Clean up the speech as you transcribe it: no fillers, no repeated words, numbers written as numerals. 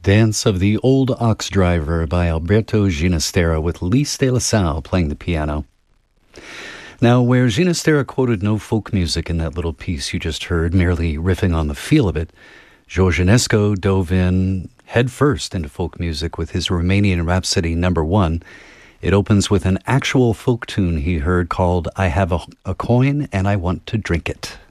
Dance of the Old Ox Driver by Alberto Ginastera with Lys de la Salle playing the piano. Now, where Ginastera quoted no folk music in that little piece you just heard, merely riffing on the feel of it, George Enesco dove in head first into folk music with his Romanian Rhapsody No. 1. It opens with an actual folk tune he heard called I Have a Coin and I Want to Drink It.